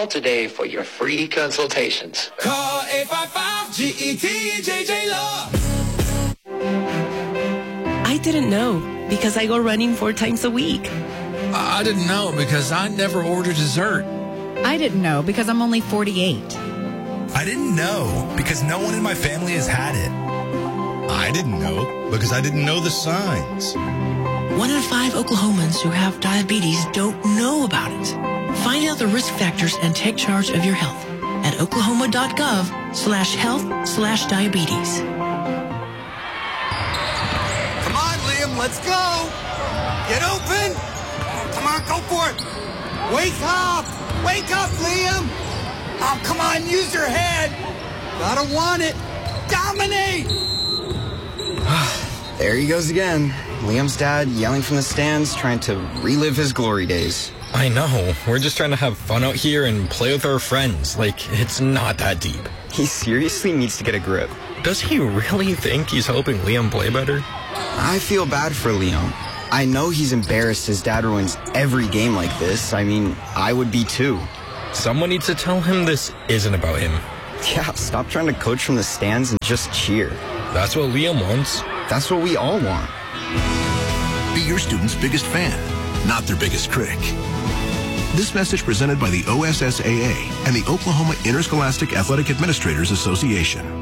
Call today for your free consultations. Call 855-GET-JJ-LOVE. I didn't know because I go running 4 times a week. I didn't know because I never order dessert. I didn't know because I'm only 48. I didn't know because no one in my family has had it. I didn't know because I didn't know the signs. 1 in 5 Oklahomans who have diabetes don't know about it. Find out the risk factors and take charge of your health at oklahoma.gov/health/diabetes. Come on, Liam, let's go. Get open. Come on, go for it. Wake up. Wake up, Liam. Oh, come on, use your head. Gotta want it. Dominate. There he goes again. Liam's dad yelling from the stands, trying to relive his glory days. I know. We're just trying to have fun out here and play with our friends. Like, it's not that deep. He seriously needs to get a grip. Does he really think he's helping Liam play better? I feel bad for Liam. I know he's embarrassed his dad ruins every game like this. I mean, I would be too. Someone needs to tell him this isn't about him. Yeah, stop trying to coach from the stands and just cheer. That's what Liam wants. That's what we all want. Be your student's biggest fan, not their biggest critic. This message presented by the OSSAA and the Oklahoma Interscholastic Athletic Administrators Association.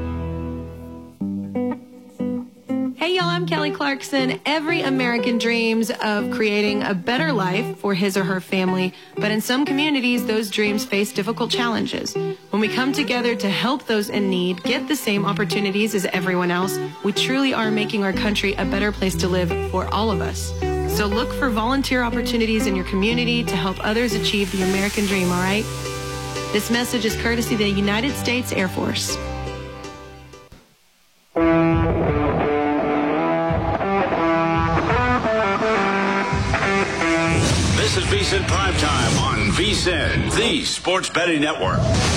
Hey y'all, I'm Kelly Clarkson. Every American dreams of creating a better life for his or her family, but in some communities, those dreams face difficult challenges. When we come together to help those in need get the same opportunities as everyone else, we truly are making our country a better place to live for all of us. So look for volunteer opportunities in your community to help others achieve the American dream, all right? This message is courtesy of the United States Air Force. This is VSiN Primetime on VSiN, the Sports Betting Network.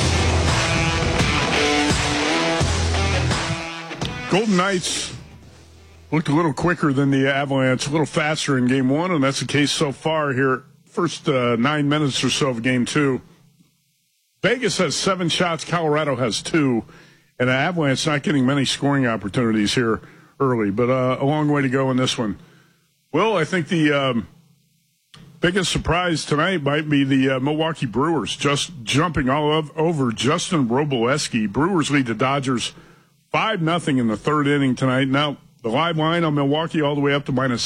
Golden Knights looked a little quicker than the Avalanche, a little faster in Game 1, and that's the case so far here. First 9 minutes or so of Game 2. Vegas has 7 shots, Colorado has 2, and the Avalanche not getting many scoring opportunities here early, but a long way to go in this one. Well, I think the biggest surprise tonight might be the Milwaukee Brewers just jumping all over Justin Wroblewski. Brewers lead the Dodgers 5-0 in the third inning tonight. Now, the live line on Milwaukee all the way up to minus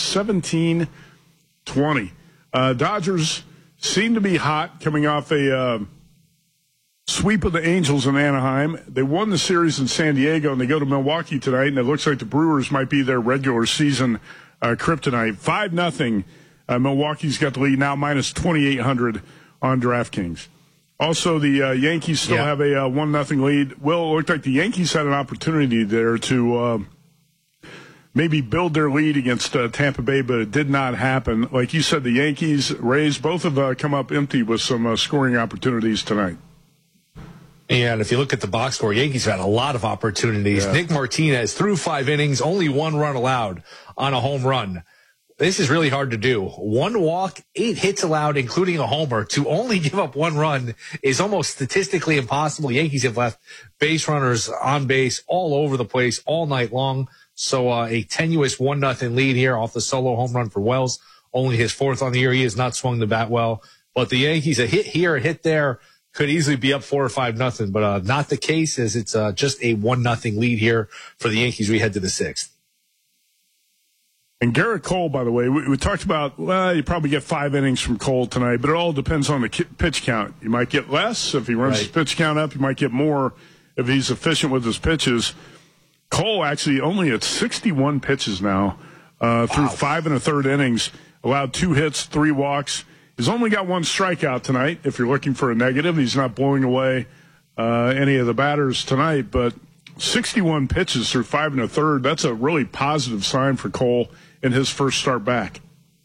1720. Dodgers seem to be hot coming off a sweep of the Angels in Anaheim. They won the series in San Diego, and they go to Milwaukee tonight, and it looks like the Brewers might be their regular season kryptonite. 5-0. Milwaukee's got the lead now, minus 2,800 on DraftKings. Also, the Yankees still have a 1-0 lead. Well, it looked like the Yankees had an opportunity there to maybe build their lead against Tampa Bay, but it did not happen. Like you said, the Yankees, Rays, both have come up empty with some scoring opportunities tonight. And if you look at the box score, Yankees have had a lot of opportunities. Yeah. Nick Martinez threw 5 innings, only 1 run allowed on a home run. This is really hard to do. 1 walk, 8 hits allowed, including a homer. To only give up 1 run is almost statistically impossible. Yankees have left base runners on base all over the place all night long. So a tenuous 1-0 lead here off the solo home run for Wells. Only his 4th on the year. He has not swung the bat well. But the Yankees, a hit here, a hit there, could easily be up 4 or 5-0. But not the case, as it's just a 1-0 lead here for the Yankees. We head to the 6th. And Garrett Cole, by the way, we talked about, well, you probably get 5 innings from Cole tonight, but it all depends on the pitch count. You might get less if he runs his pitch count up. You might get more if he's efficient with his pitches. Cole actually only at 61 pitches now through 5 1/3 innings, allowed 2 hits, 3 walks. He's only got 1 strikeout tonight. If you're looking for a negative, he's not blowing away any of the batters tonight, but 61 pitches through 5 1/3. That's a really positive sign for Cole in his first start back.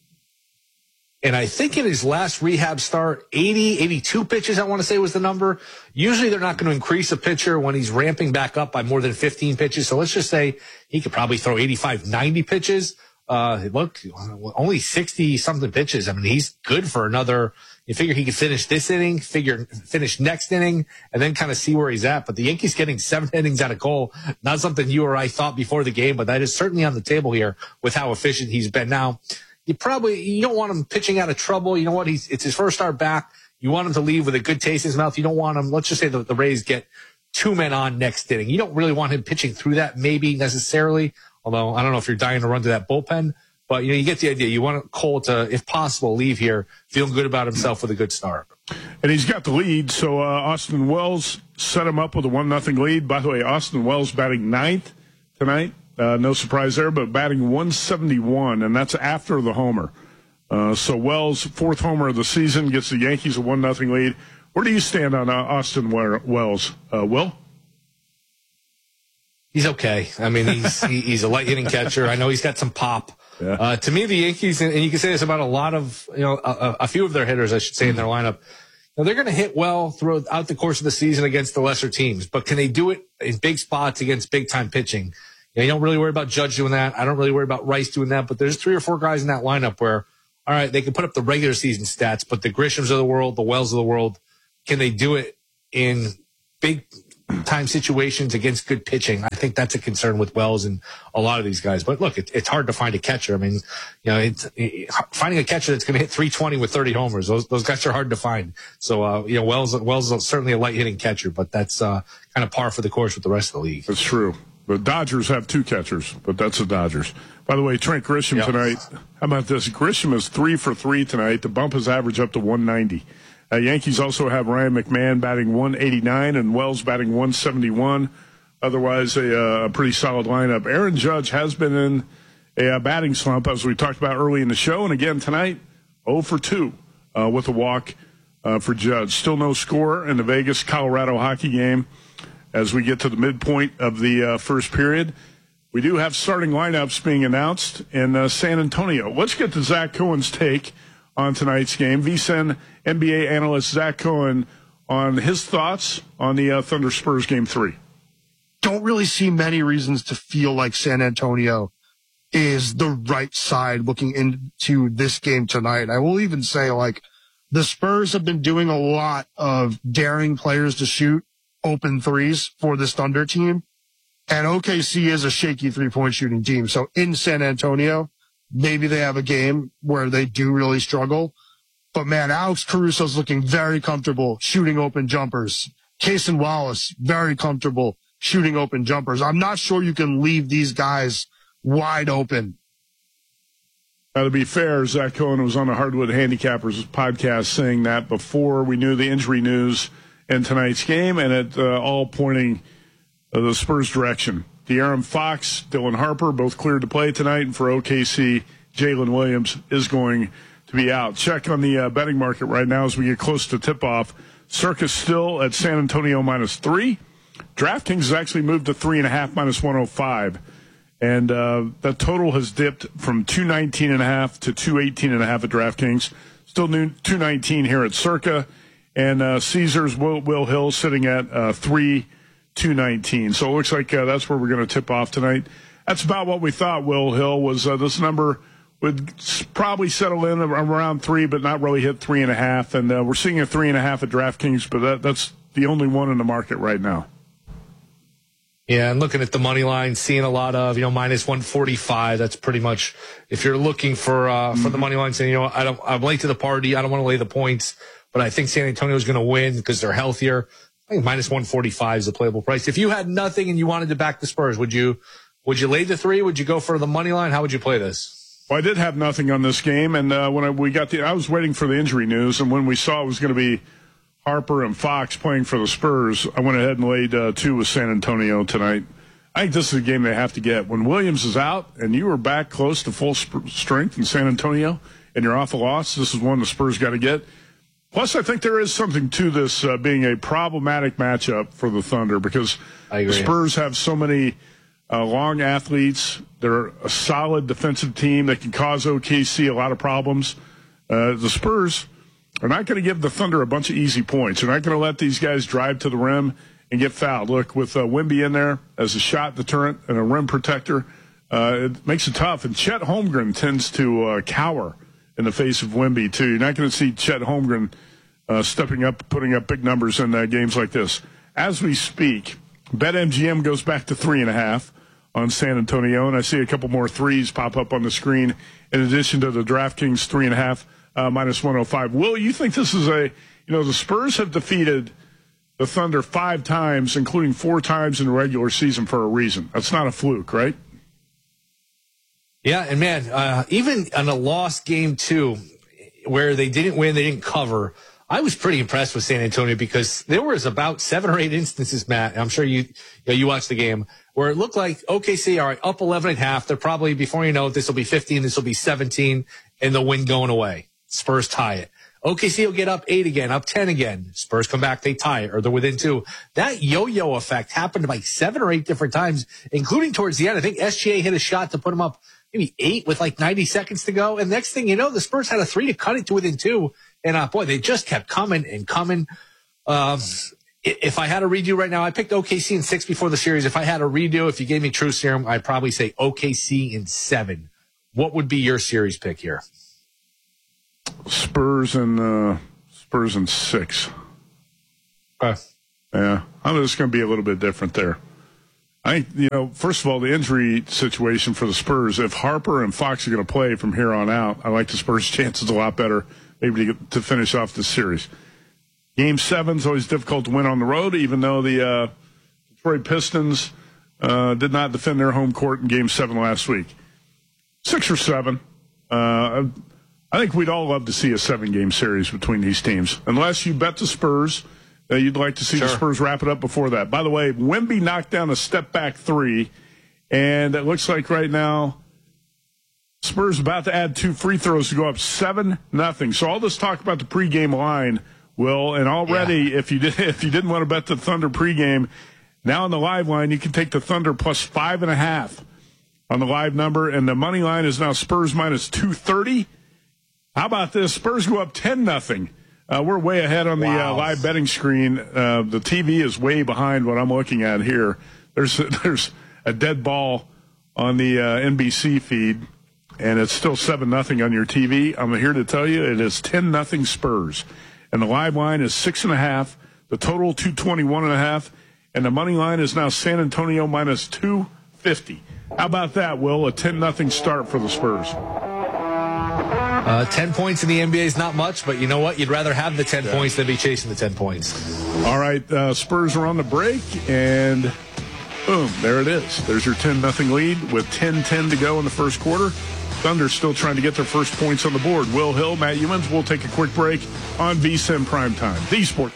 And I think in his last rehab start, 82 pitches, I want to say was the number. Usually they're not going to increase a pitcher when he's ramping back up by more than 15 pitches. So let's just say he could probably throw 85, 90 pitches. Look, only 60-something pitches. I mean, he's good for another You figure he could finish this inning, finish next inning, and then kind of see where he's at. But the Yankees getting 7 innings out of Cole, not something you or I thought before the game, but that is certainly on the table here with how efficient he's been. Now, you don't want him pitching out of trouble. You know what? It's his first start back. You want him to leave with a good taste in his mouth. You don't want him, let's just say the Rays get 2 men on next inning. You don't really want him pitching through that, maybe necessarily, although I don't know if you're dying to run to that bullpen. But, you get the idea. You want Cole to, if possible, leave here feeling good about himself with a good start. And he's got the lead, so Austin Wells set him up with a 1-0 lead. By the way, Austin Wells batting 9th tonight. No surprise there, but batting 171, and that's after the homer. So Wells, 4th homer of the season, gets the Yankees a 1-0 lead. Where do you stand on Austin Wells, Will? He's okay. I mean, he's a light hitting catcher. I know he's got some pop. Yeah. To me, the Yankees, and you can say this about a lot of, a few of their hitters, I should say, in their lineup. They're going to hit well throughout the course of the season against the lesser teams, but can they do it in big spots against big time pitching? You don't really worry about Judge doing that. I don't really worry about Rice doing that, but there's 3 or 4 guys in that lineup where, all right, they can put up the regular season stats, but the Grishams of the world, the Wells of the world, can they do it in big time situations against good pitching? I think that's a concern with Wells and a lot of these guys. But look, it's hard to find a catcher. I mean, finding a catcher that's going to hit 320 with 30 homers. Those guys are hard to find. So, Wells is certainly a light hitting catcher, but that's kind of par for the course with the rest of the league. That's true. The Dodgers have 2 catchers, but that's the Dodgers. By the way, Trent Grisham tonight. How about this? Grisham is 3 for 3 tonight. The bump his average up to 190. Yankees also have Ryan McMahon batting 189 and Wells batting 171. Otherwise, a pretty solid lineup. Aaron Judge has been in a batting slump, as we talked about early in the show. And again, tonight, 0 for 2 with a walk for Judge. Still no score in the Vegas-Colorado hockey game as we get to the midpoint of the first period. We do have starting lineups being announced in San Antonio. Let's get to Zach Cohen's take on tonight's game. VSiN NBA analyst Zach Cohen on his thoughts on the Thunder Spurs Game 3. Don't really see many reasons to feel like San Antonio is the right side looking into this game tonight. I will even say, the Spurs have been doing a lot of daring players to shoot open threes for this Thunder team. And OKC is a shaky 3-point shooting team. So in San Antonio, maybe they have a game where they do really struggle. But, man, Alex Caruso's looking very comfortable shooting open jumpers. Cason Wallace, very comfortable shooting open jumpers. I'm not sure you can leave these guys wide open. Now, to be fair, Zach Cohen was on the Hardwood Handicappers podcast saying that before we knew the injury news in tonight's game, and it all pointing the Spurs' direction. De'Aaron Fox, Dylan Harper, both cleared to play tonight, and for OKC, Jalen Williams is going to be out. Check on the betting market right now as we get close to tip-off. Circa still at San Antonio -3. DraftKings has actually moved to 3.5 -105. And the total has dipped from 219.5 to 218.5 at DraftKings. Still 219 here at Circa. And Caesars Will Hill sitting at 3,219. So it looks like that's where we're going to tip off tonight. That's about what we thought. Will Hill was this number would probably settle in around 3, but not really hit 3.5. And we're seeing a 3.5 at DraftKings, but that's the only one in the market right now. Yeah, and looking at the money line, seeing a lot of, -145. That's pretty much, if you're looking for the money line, saying, I'm late to the party. I don't want to lay the points, but I think San Antonio is going to win because they're healthier. I think -145 is a playable price. If you had nothing and you wanted to back the Spurs, would you lay the 3? Would you go for the money line? How would you play this? Well, I did have nothing on this game, and when I was waiting for the injury news, and when we saw it was going to be Harper and Fox playing for the Spurs, I went ahead and laid 2 with San Antonio tonight. I think this is a game they have to get. When Williams is out and you are back close to full strength in San Antonio and you're off a loss, this is one the Spurs got to get. Plus, I think there is something to this being a problematic matchup for the Thunder because the Spurs have so many long athletes. They're a solid defensive team that can cause OKC a lot of problems. The Spurs are not going to give the Thunder a bunch of easy points. They're not going to let these guys drive to the rim and get fouled. Look, with Wemby in there as a shot deterrent and a rim protector, it makes it tough. And Chet Holmgren tends to cower in the face of Wemby, too. You're not going to see Chet Holmgren stepping up, putting up big numbers in games like this. As we speak, BetMGM goes back to 3.5 on San Antonio, and I see a couple more threes pop up on the screen in addition to the DraftKings 3.5 minus 105. Will, you think this is the Spurs have defeated the Thunder 5 times, including 4 times in the regular season for a reason. That's not a fluke, right? Yeah, and man, even on a lost game 2, where they didn't win, they didn't cover, I was pretty impressed with San Antonio because there was about 7 or 8 instances, Matt, and I'm sure you watched the game, where it looked like OKC, all right, up 11.5. They're probably, before you know it, this will be 15, this will be 17, and the win going away. Spurs tie it. OKC will get up 8 again, up 10 again. Spurs come back, they tie it, or they're within 2. That yo-yo effect happened like 7 or 8 different times, including towards the end. I think SGA hit a shot to put them up maybe 8 with like 90 seconds to go. And next thing you know, the Spurs had a 3 to cut it to within 2. And boy, they just kept coming and coming. If I had to redo right now, I picked OKC in 6 before the series. If I had to redo, if you gave me true serum, I'd probably say OKC in 7. What would be your series pick here? Spurs in 6. Yeah, I'm just going to be a little bit different there. I think, first of all, the injury situation for the Spurs, if Harper and Fox are going to play from here on out, I like the Spurs' chances a lot better maybe to finish off the series. Game 7 is always difficult to win on the road, even though the Detroit Pistons did not defend their home court in Game 7 last week. 6 or 7. I think we'd all love to see a 7-game series between these teams. Unless you bet the Spurs, you'd like to see the Spurs wrap it up before that. By the way, Wemby knocked down a step-back 3, and it looks like right now Spurs about to add 2 free throws to go up 7-0. So all this talk about the pregame line, Will, and already if you didn't want to bet the Thunder pregame, now on the live line you can take the Thunder plus 5.5 on the live number, and the money line is now Spurs minus 230. How about this? Spurs go up 10-0. We're way ahead on the live betting screen. The TV is way behind what I'm looking at here. There's a dead ball on the NBC feed, and it's still 7-0 on your TV. I'm here to tell you it is 10-0 Spurs. And the live line is 6.5. The total 221.5. And the money line is now San Antonio minus 250. How about that, Will? A 10-0 start for the Spurs. 10 points in the NBA is not much, but you know what? You'd rather have the 10 points than be chasing the 10 points. All right, Spurs are on the break, and boom, there it is. There's your 10-0 lead with 10:10 to go in the first quarter. Thunder still trying to get their first points on the board. Will Hill, Matt Ewens. We'll take a quick break on VSiN Primetime. The Sport.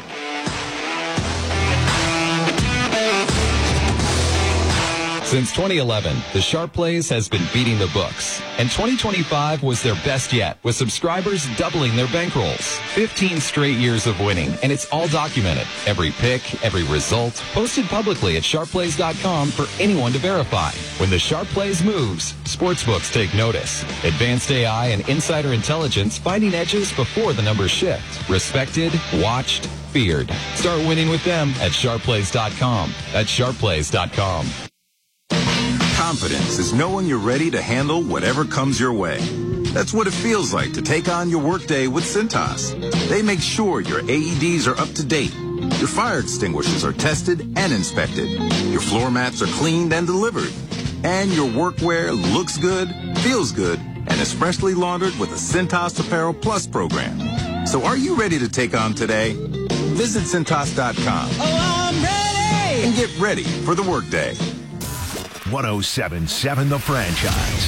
Since 2011, the Sharp Plays has been beating the books, and 2025 was their best yet, with subscribers doubling their bankrolls. 15 straight years of winning, and it's all documented. Every pick, every result, posted publicly at sharpplays.com for anyone to verify. When the Sharp Plays moves, sportsbooks take notice. Advanced AI and insider intelligence finding edges before the numbers shift. Respected, watched, feared. Start winning with them at sharpplays.com. That's sharpplays.com. Confidence is knowing you're ready to handle whatever comes your way. That's what it feels like to take on your workday with Cintas. They make sure your AEDs are up to date, your fire extinguishers are tested and inspected, your floor mats are cleaned and delivered, and your workwear looks good, feels good, and is freshly laundered with a Cintas Apparel Plus program. So are you ready to take on today? Visit Cintas.com. Oh, I'm ready! And get ready for the workday. 107.7 The Franchise.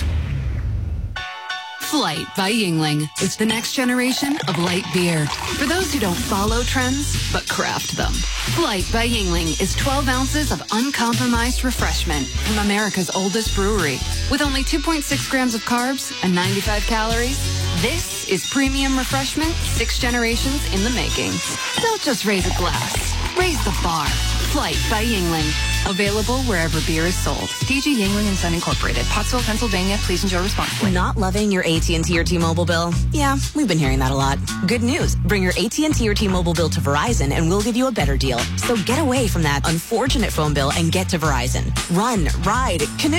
Flight by Yuengling is the next generation of light beer. For those who don't follow trends, but craft them. Flight by Yuengling is 12 ounces of uncompromised refreshment from America's oldest brewery. With only 2.6 grams of carbs and 95 calories, this is premium refreshment 6 generations in the making. Don't just raise a glass, raise the bar. Flight by Yuengling. Available wherever beer is sold. DG Yuengling and Son Incorporated, Pottsville, Pennsylvania. Please enjoy responsibly. Not loving your AT&T or T-Mobile bill? Yeah, we've been hearing that a lot. Good news. Bring your AT&T or T-Mobile bill to Verizon and we'll give you a better deal. So get away from that unfortunate phone bill and get to Verizon. Run, ride, canoe,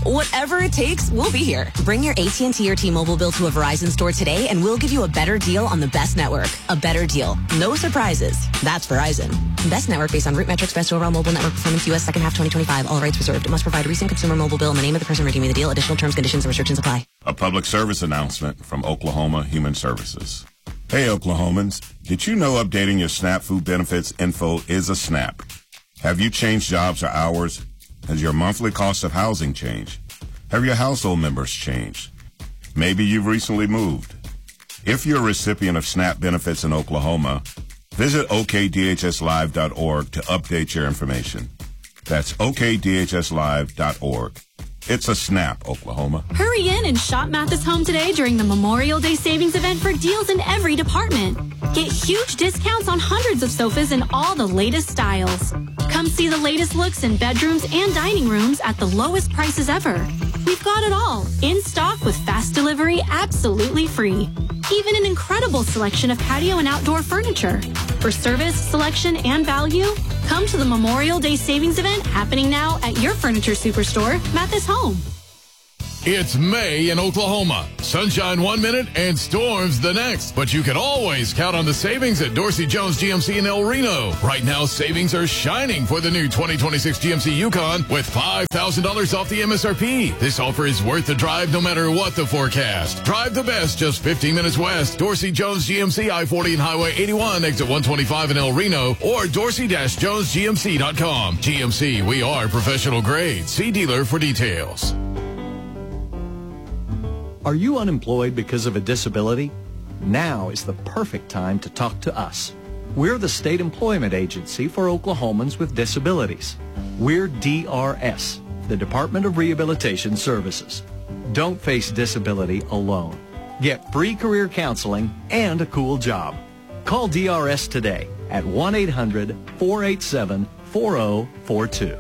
Whatever it takes, we'll be here. Bring your AT&T or T-Mobile bill to a Verizon store today and we'll give you a better deal on the best network. A better deal. No surprises. That's Verizon. Best network based on root metrics, best overall mobile network performance, U.S. second half 2025. All rights reserved. It must provide a recent consumer mobile bill in the name of the person redeeming the deal. Additional terms, conditions, and restrictions apply. A public service announcement from Oklahoma Human Services. Hey, Oklahomans. Did you know updating your SNAP food benefits info is a snap? Have you changed jobs or hours? Has your monthly cost of housing changed? Have your household members changed? Maybe you've recently moved. If you're a recipient of SNAP benefits in Oklahoma, visit okdhslive.org to update your information. That's okdhslive.org. It's a snap, Oklahoma. Hurry in and shop Mathis Home today during the Memorial Day Savings Event for deals in every department. Get huge discounts on hundreds of sofas in all the latest styles. Come see the latest looks in bedrooms and dining rooms at the lowest prices ever. We've got it all, in stock with fast delivery absolutely free. Even an incredible selection of patio and outdoor furniture. For service, selection, and value, come to the Memorial Day Savings Event happening now at your furniture superstore, Mathis Home. It's May in Oklahoma. Sunshine 1 minute and storms the next. But you can always count on the savings at Dorsey Jones GMC in El Reno. Right now, savings are shining for the new 2026 GMC Yukon with $5,000 off the MSRP. This offer is worth the drive no matter what the forecast. Drive the best just 15 minutes west. Dorsey Jones GMC I-40 and Highway 81, exit 125 in El Reno, or dorsey-jonesgmc.com. GMC, we are professional grade. See dealer for details. Are you unemployed because of a disability? Now is the perfect time to talk to us. We're the state employment agency for Oklahomans with disabilities. We're DRS, the Department of Rehabilitation Services. Don't face disability alone. Get free career counseling and a cool job. Call DRS today at 1-800-487-4042.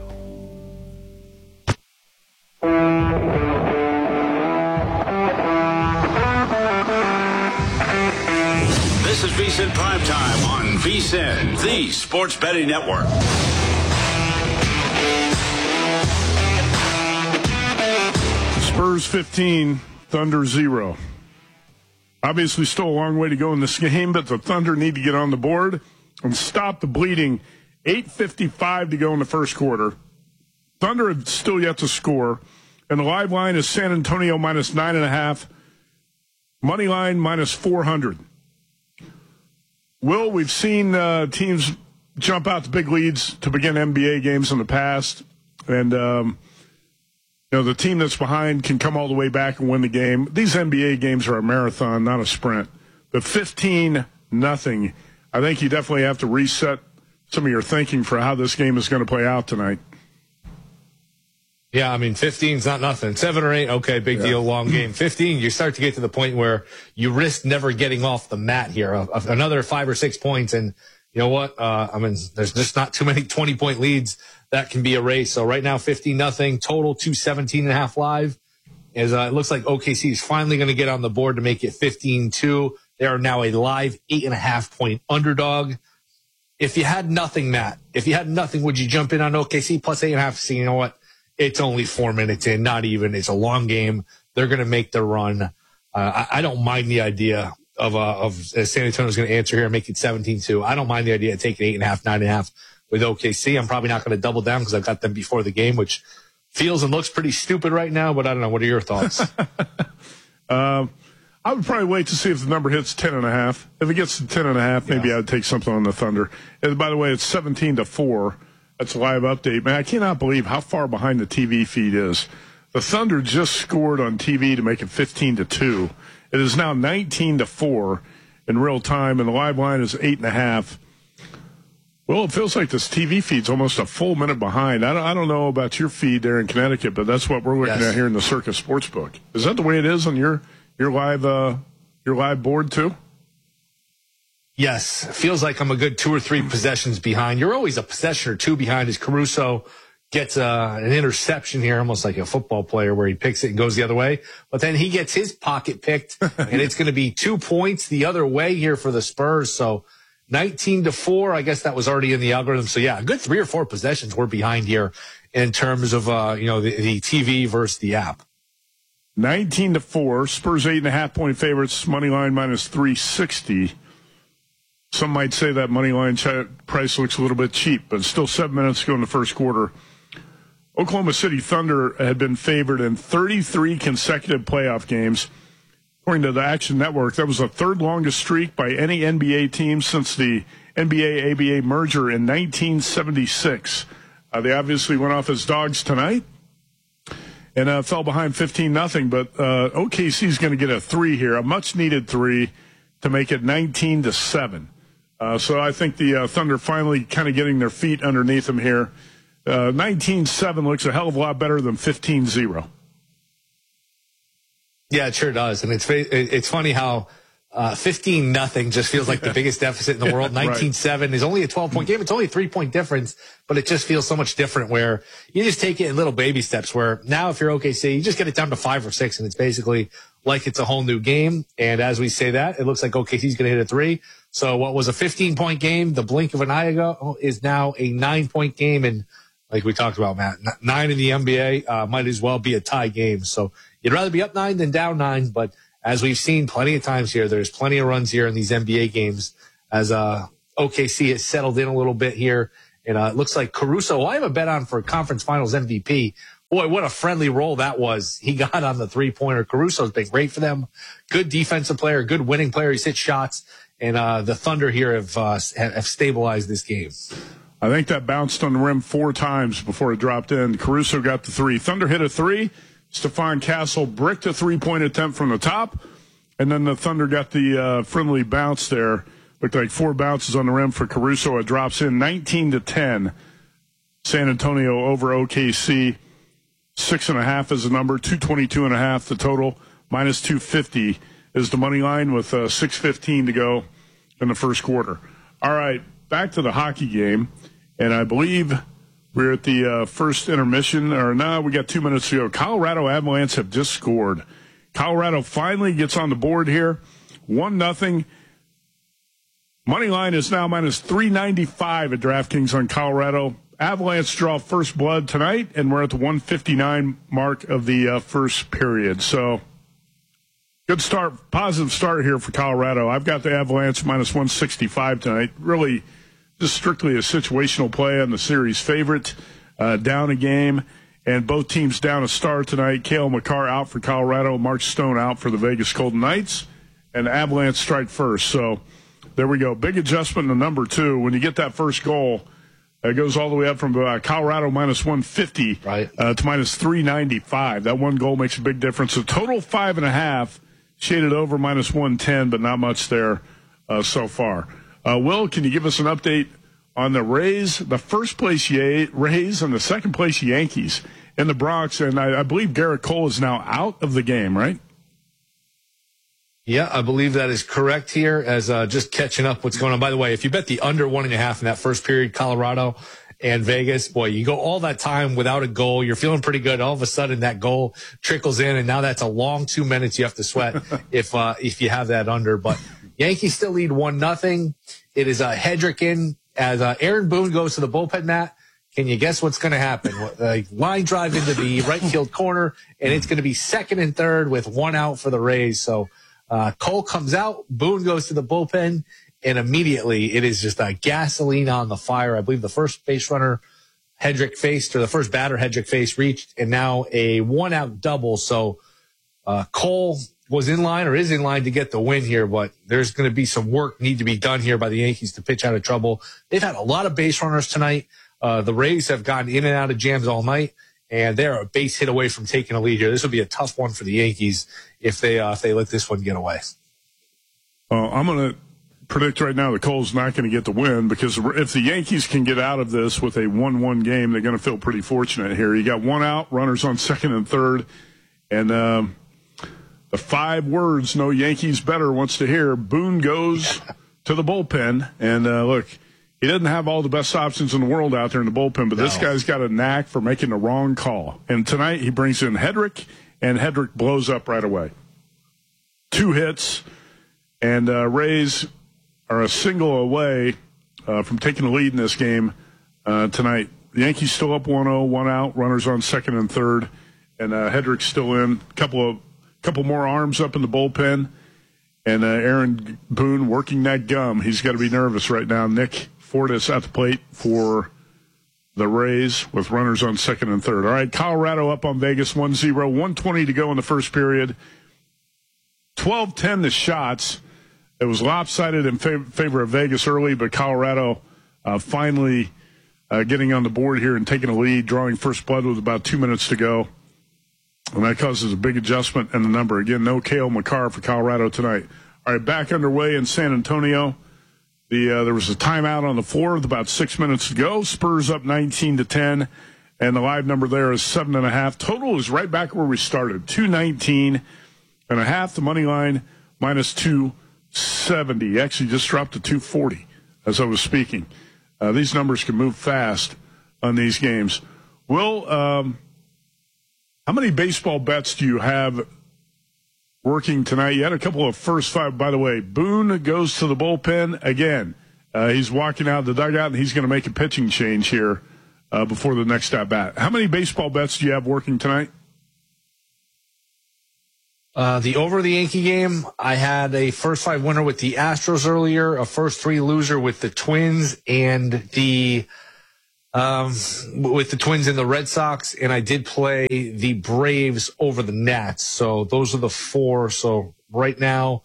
This is VSiN Primetime on VSiN, the Sports Betting Network. Spurs 15, Thunder 0. Obviously still a long way to go in this game, but the Thunder need to get on the board and stop the bleeding. 8:55 to go in the first quarter. Thunder have still yet to score, and the live line is San Antonio minus 9.5, money line minus 400. Will, we've seen teams jump out to big leads to begin NBA games in the past, and the team that's behind can come all the way back and win the game. These NBA games are a marathon, not a sprint. But 15-0, I think you definitely have to reset some of your thinking for how this game is going to play out tonight. Yeah, I mean, 15's not nothing. 7 or 8, okay, big deal, long game. 15, you start to get to the point where you risk never getting off the mat here. Another 5 or 6 points, and you know what? I mean, there's just not too many 20-point leads that can be erased. So right now, 15-0, total 217.5 live. As it looks like OKC is finally going to get on the board to make it 15-2. They are now a live 8.5-point underdog. If you had nothing, Matt, would you jump in on OKC plus 8.5? So you know what? It's only 4 minutes in, not even. It's a long game. They're going to make the run. I don't mind the idea of San Antonio's going to answer here and make it 17-2. I don't mind the idea of taking 8.5, 9.5 with OKC. I'm probably not going to double down because I've got them before the game, which feels and looks pretty stupid right now, but I don't know. What are your thoughts? I would probably wait to see if the number hits 10.5. If it gets to 10.5, maybe I'd take something on the Thunder. And by the way, it's 17-4. That's a live update. Man, I cannot believe how far behind the TV feed is. The Thunder just scored on TV to make it 15-2. It is now 19-4 in real time, and the live line is 8.5. Well, it feels like this TV feed's almost a full minute behind. I don't know about your feed there in Connecticut, but that's what we're looking at here in the Circus Sportsbook. Is that the way it is on your live board too? Yes. It feels like I'm a good 2 or 3 possessions behind. You're always a possession or 2 behind as Caruso gets an interception here, almost like a football player where he picks it and goes the other way. But then he gets his pocket picked, and it's going to be 2 points the other way here for the Spurs. So 19-4. I guess that was already in the algorithm. So yeah, a good 3 or 4 possessions we're behind here in terms of, the TV versus the app. 19-4. Spurs 8.5-point favorites. Money line minus 360. Some might say that money line price looks a little bit cheap, but still 7 minutes to go in the first quarter. Oklahoma City Thunder had been favored in 33 consecutive playoff games. According to the Action Network, that was the third longest streak by any NBA team since the NBA-ABA merger in 1976. They obviously went off as dogs tonight and fell behind 15-0, but OKC is going to get a 3 here, a much-needed 3 to make it 19-7. So I think the Thunder finally kind of getting their feet underneath them here. 19-7 looks a hell of a lot better than 15-0. Yeah, it sure does. And it's funny how 15-0 just feels like the biggest deficit in the world. 19-7 is only a 12-point game. It's only a 3-point difference, but it just feels so much different where you just take it in little baby steps where now if you're OKC, you just get it down to 5 or 6 and it's basically like it's a whole new game. And as we say that, it looks like OKC's going to hit a 3. So what was a 15-point game the blink of an eye ago is now a 9-point game. And like we talked about, Matt, 9 in the NBA might as well be a tie game. So you'd rather be up 9 than down 9. But as we've seen plenty of times here, there's plenty of runs here in these NBA games as OKC has settled in a little bit here. And it looks like Caruso, who I have a bet on for conference finals MVP. Boy, what a friendly roll that was. He got on the 3-pointer. Caruso's been great for them. Good defensive player, good winning player. He's hit shots. And the Thunder here have stabilized this game. I think that bounced on the rim 4 times before it dropped in. Caruso got the 3. Thunder hit a 3. Stephon Castle bricked a 3-point attempt from the top. And then the Thunder got the friendly bounce there. Looked like 4 bounces on the rim for Caruso. It drops in 19-10. San Antonio over OKC. 6.5 is the number. 222.5 the total. Minus 250 is the money line with 6:15 to go in the first quarter. All right, back to the hockey game. And I believe we're at the first intermission. Or no, we got 2 minutes to go. Colorado Avalanche have just scored. Colorado finally gets on the board here. 1-0. Money line is now minus 395 at DraftKings on Colorado. Avalanche draw first blood tonight, and we're at the 1:59 mark of the first period. So good start, positive start here for Colorado. I've got the Avalanche minus 165 tonight. Really just strictly a situational play on the series favorite. Down a game, and both teams down a star tonight. Cale Makar out for Colorado. Mark Stone out for the Vegas Golden Knights. And the Avalanche strike first. So there we go. Big adjustment in the number 2. When you get that first goal, it goes all the way up from Colorado minus 150 to minus 395. That one goal makes a big difference. So total 5.5, shaded over minus 110, but not much there so far. Will, can you give us an update on the Rays, the first place Rays and the second place Yankees in the Bronx? And I believe Garrett Cole is now out of the game, right? Yeah, I believe that is correct here as just catching up what's going on. By the way, if you bet the under 1.5 in that first period, Colorado and Vegas, boy, you go all that time without a goal. You're feeling pretty good. All of a sudden that goal trickles in, and now that's a long 2 minutes you have to sweat if you have that under. But Yankees still lead 1-0. It is Hedrick in as Aaron Boone goes to the bullpen, Matt. Can you guess what's going to happen? Line drive into the right field corner, and it's going to be second and third with 1 out for the Rays. So Cole comes out, Boone goes to the bullpen, and immediately it is just gasoline on the fire. I believe the first base runner Hedrick faced, or the first batter Hedrick faced, reached, and now a 1-out double. So Cole was in line or is in line to get the win here, but there's going to be some work need to be done here by the Yankees to pitch out of trouble. They've had a lot of base runners tonight. The Rays have gotten in and out of jams all night, and they're a base hit away from taking a lead here. This will be a tough one for the Yankees if they let this one get away. I'm going to predict right now that Cole's not going to get the win, because if the Yankees can get out of this with a 1-1 game, they're going to feel pretty fortunate here. You got 1 out, runners on second and third, and the 5 words no Yankees better wants to hear: Boone goes to the bullpen. And look, he doesn't have all the best options in the world out there in the bullpen, but this guy's got a knack for making the wrong call. And tonight he brings in Hedrick, and Hedrick blows up right away. 2 hits, and Rays are a single away from taking the lead in this game tonight. The Yankees still up 1-0, one out, runners on second and third, and Hedrick's still in. Couple more arms up in the bullpen, and Aaron Boone working that gum. He's got to be nervous right now. Nick Fortis at the plate for the Rays with runners on second and third. All right, Colorado up on Vegas 1-0, 1:20 to go in the first period. 12-10 the shots. It was lopsided in favor of Vegas early, but Colorado finally getting on the board here and taking a lead, drawing first blood with about 2 minutes to go. And that causes a big adjustment in the number. Again, no Cale Makar for Colorado tonight. All right, back underway in San Antonio. There was a timeout on the floor with about 6 minutes to go. Spurs up 19-10, and the live number there is 7.5. Total is right back where we started, 219.5. The money line minus 270. Actually just dropped to 240 as I was speaking. These numbers can move fast on these games. Will, how many baseball bets do you have working tonight? You had a couple of first five. By the way, Boone goes to the bullpen again. He's walking out of the dugout, and he's going to make a pitching change here before the next at bat. How many baseball bets do you have working tonight? The over the Yankee game, I had a first five winner with the Astros earlier, a first three loser with the Twins and the Twins and the Red Sox, and I did play the Braves over the Nats. So those are the four. So right now,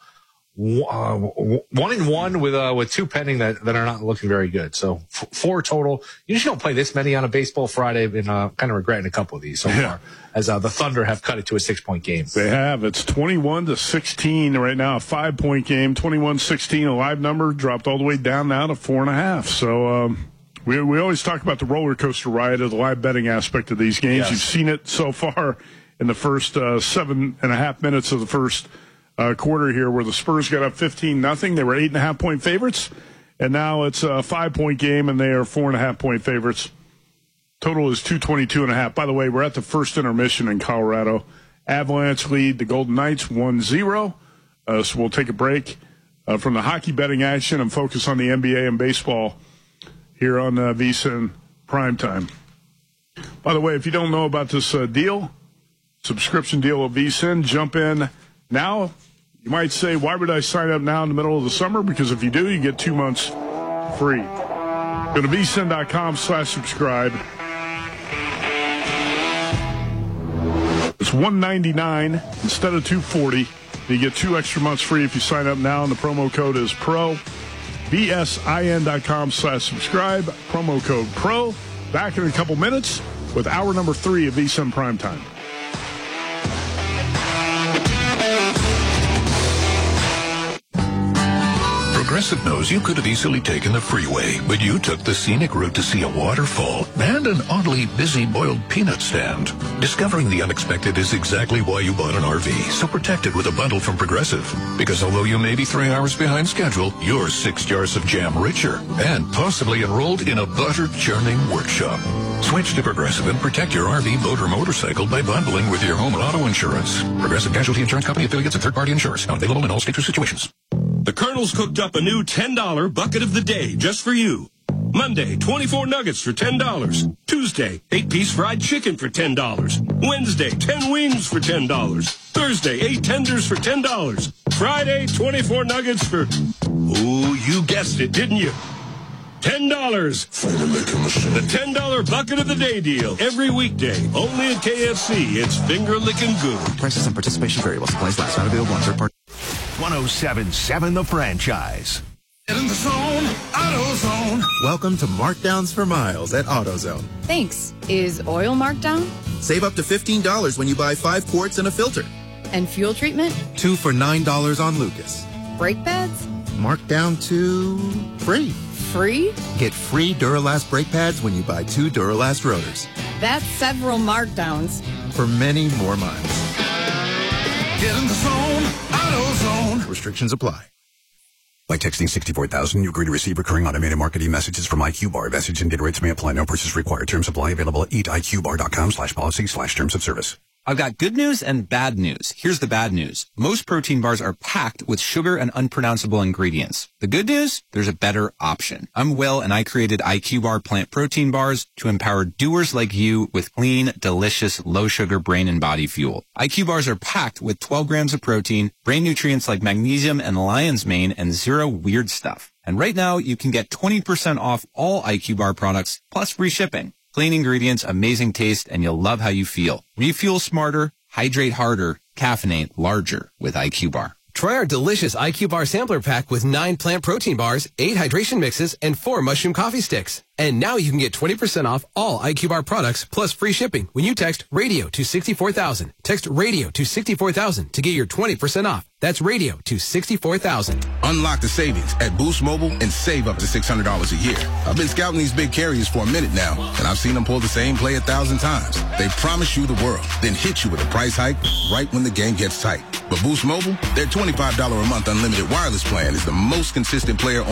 1-1 with two pending that are not looking very good. So four total. You usually don't play this many on a baseball Friday, and kind of regretting a couple of these so far, as the Thunder have cut it to a 6-point game. They have. It's 21-16 right now, a 5-point game. 21-16, a live number dropped all the way down now to 4.5. So we always talk about the roller coaster ride of the live betting aspect of these games. Yes. You've seen it so far in the first 7.5 minutes of the first quarter here, where the Spurs got up 15-0. They were 8.5-point favorites, and now it's a 5-point game, and they are 4.5-point favorites. Total is 222.5. By the way, we're at the first intermission in Colorado. Avalanche lead the Golden Knights 1-0. So we'll take a break from the hockey betting action and focus on the NBA and baseball here on VSiN Primetime. By the way, if you don't know about this subscription deal of VSiN, jump in now. You might say, why would I sign up now in the middle of the summer? Because if you do, you get 2 months free. Go to vsin.com/subscribe. It's $199 instead of $240. You get 2 extra months free if you sign up now, and the promo code is PRO. vsin.com/subscribe. Promo code PRO. Back in a couple minutes with hour number 3 of VSiN Primetime. Progressive knows you could have easily taken the freeway, but you took the scenic route to see a waterfall and an oddly busy boiled peanut stand. Discovering the unexpected is exactly why you bought an RV, so protect it with a bundle from Progressive. Because although you may be 3 hours behind schedule, you're 6 jars of jam richer and possibly enrolled in a butter churning workshop. Switch to Progressive and protect your RV, boat, or motorcycle by bundling with your home and auto insurance. Progressive Casualty Insurance Company affiliates and third-party insurers. Not available in all states or situations. The Colonel's cooked up a new $10 bucket of the day just for you. Monday, 24 nuggets for $10. Tuesday, 8-piece fried chicken for $10. Wednesday, 10 wings for $10. Thursday, 8 tenders for $10. Friday, 24 nuggets for, oh, you guessed it, didn't you? $10. The $10 bucket of the day deal. Every weekday. Only at KFC. It's finger licking good. Prices and participation vary while supplies last. Not available on third party. 107.7 The Franchise. Get in the zone. AutoZone. Welcome to Markdowns for Miles at AutoZone. Thanks. Is oil marked down? Save up to $15 when you buy 5 quarts and a filter. And fuel treatment? 2 for $9 on Lucas. Brake pads? Marked down to free. Free? Get free Duralast brake pads when you buy 2 Duralast rotors. That's several markdowns. For many more miles. Get in the zone. AutoZone. Restrictions apply. By texting 64,000, you agree to receive recurring automated marketing messages from IQ Bar. Message and data rates may apply. No purchase required. Terms apply. Available at eatiqbar.com/policy/terms of service. I've got good news and bad news. Here's the bad news. Most protein bars are packed with sugar and unpronounceable ingredients. The good news? There's a better option. I'm Will, and I created IQ Bar plant protein bars to empower doers like you with clean, delicious, low-sugar brain and body fuel. IQ bars are packed with 12 grams of protein, brain nutrients like magnesium and lion's mane, and zero weird stuff. And right now, you can get 20% off all IQ Bar products, plus free shipping. Clean ingredients, amazing taste, and you'll love how you feel. Refuel smarter, hydrate harder, caffeinate larger with IQ Bar. Try our delicious IQ Bar sampler pack with 9 plant protein bars, 8 hydration mixes, and 4 mushroom coffee sticks. And now you can get 20% off all IQ Bar products plus free shipping when you text radio to 64,000. Text radio to 64,000 to get your 20% off. That's radio to 64,000. Unlock the savings at Boost Mobile and save up to $600 a year. I've been scouting these big carriers for a minute now, and I've seen them pull the same play 1,000 times. They promise you the world, then hit you with a price hike right when the game gets tight. But Boost Mobile, their $25 a month unlimited wireless plan is the most consistent player